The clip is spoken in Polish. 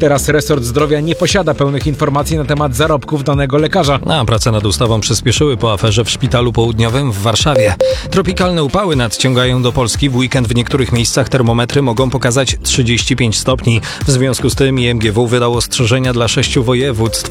Teraz resort zdrowia nie posiada pełnych informacji na temat zarobków danego lekarza. A prace nad ustawą przyspieszyły po aferze w Szpitalu Południowym w Warszawie. Tropikalne upały nadciągają do Polski. W weekend w niektórych miejscach termometry mogą pokazać 35 stopni. W związku z tym IMGW wydał ostrzeżenia dla 6 województw.